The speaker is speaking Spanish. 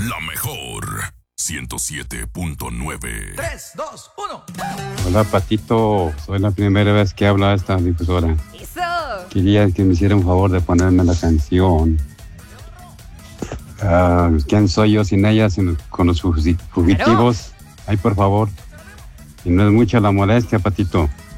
La mejor 107.9. 3, 2, 1. Hola, Patito. Soy la primera vez que hablo a esta difusora. ¡Eso! Quería que me hiciera un favor de ponerme la canción. ¿Quién soy yo sin ella, con los fugitivos? Ay, por favor. Y no es mucha la molestia, Patito.